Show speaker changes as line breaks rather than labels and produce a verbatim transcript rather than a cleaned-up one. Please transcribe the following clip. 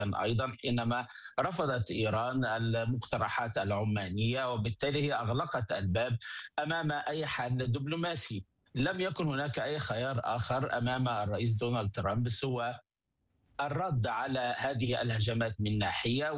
أيضا حينما رفضت إيران المقترحات العمانية، وبالتالي هي أغلقت الباب أمام أي حل دبلوماسي. لم يكن هناك أي خيار آخر أمام الرئيس دونالد ترامب سوى الرد على هذه الهجمات من ناحية،